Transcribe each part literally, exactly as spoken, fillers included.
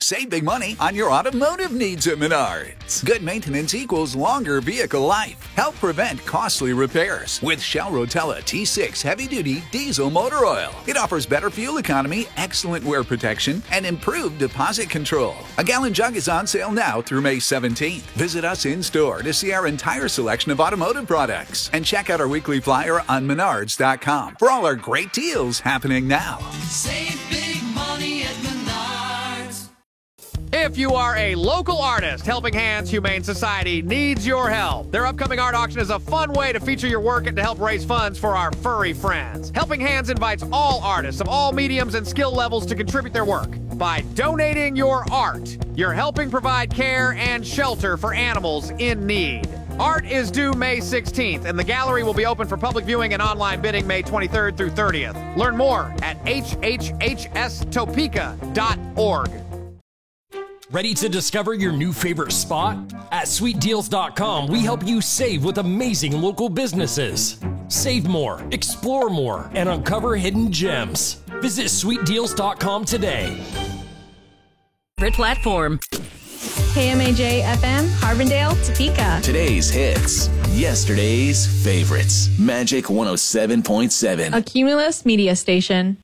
Save big money on your automotive needs at Menards. Good maintenance equals longer vehicle life. Help prevent costly repairs with Shell Rotella T six heavy-duty diesel motor oil. It offers better fuel economy, excellent wear protection, and improved deposit control. A gallon jug is on sale now through May seventeenth. Visit us in-store to see our entire selection of automotive products and check out our weekly flyer on menards dot com for all our great deals happening now. Save big money at Menards. If you are a local artist, Helping Hands Humane Society needs your help. Their upcoming art auction is a fun way to feature your work and to help raise funds for our furry friends. Helping Hands invites all artists of all mediums and skill levels to contribute their work. By donating your art, you're helping provide care and shelter for animals in need. Art is due May sixteenth, and the gallery will be open for public viewing and online bidding May twenty-third through thirtieth. Learn more at h h h s topeka dot org. Ready to discover your new favorite spot? At sweet deals dot com, we help you save with amazing local businesses. Save more, explore more, and uncover hidden gems. Visit sweet deals dot com today. Platform. K M A J F M, Harbondale, Topeka. Today's hits, yesterday's favorites. Magic one oh seven point seven. A Cumulus media station.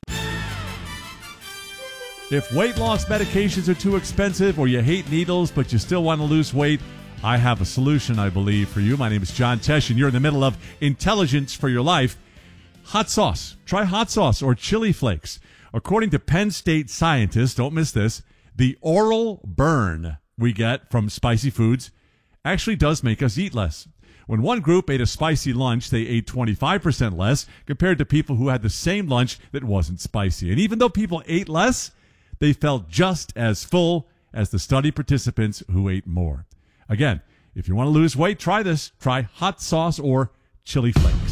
If weight loss medications are too expensive or you hate needles but you still want to lose weight, I have a solution, I believe, for you. My name is John Tesh, and you're in the middle of Intelligence for Your Life. Hot sauce. Try hot sauce or chili flakes. According to Penn State scientists, don't miss this, the oral burn we get from spicy foods actually does make us eat less. When one group ate a spicy lunch, they ate twenty-five percent less compared to people who had the same lunch that wasn't spicy. And even though people ate less, they felt just as full as the study participants who ate more. Again, if you want to lose weight, try this. Try hot sauce or chili flakes.